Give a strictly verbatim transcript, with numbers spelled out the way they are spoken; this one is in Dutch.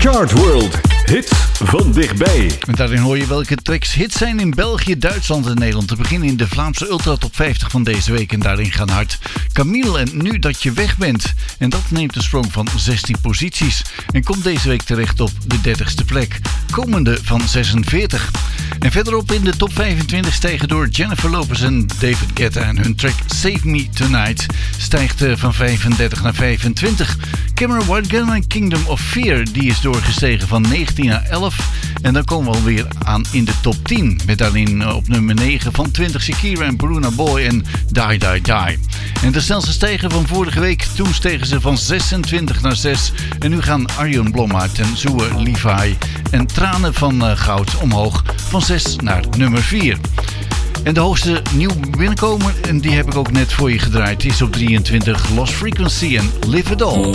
Chart World, hits van dichtbij. En daarin hoor je welke tracks hits zijn in België, Duitsland en Nederland. Te beginnen in de Vlaamse Ultra Top vijftig van deze week. En daarin gaan hard Camille en Nu Dat Je Weg Bent. En dat neemt een sprong van zestien posities. En komt deze week terecht op de dertigste plek. Komende van zesenveertig. En verderop in de top vijfentwintig stijgen door Jennifer Lopez en David Guetta. En hun track Save Me Tonight stijgt van vijfendertig naar vijfentwintig. Cameron Whitegun en Kingdom of Fear, die is doorgestegen van negentien naar elf. En dan komen we alweer aan in de top tien. Met daarin op nummer negen van twintig Shakira en Burna Boy en Die Die Die. En de snelste stijger van vorige week, toen stegen ze van zesentwintig naar zes. En nu gaan Arjen Blommaert en Zoe Levi en Tranen van Goud omhoog van zes naar nummer vier. En de hoogste nieuw binnenkomer, en die heb ik ook net voor je gedraaid, is op drieëntwintig Lost Frequency en Live It All.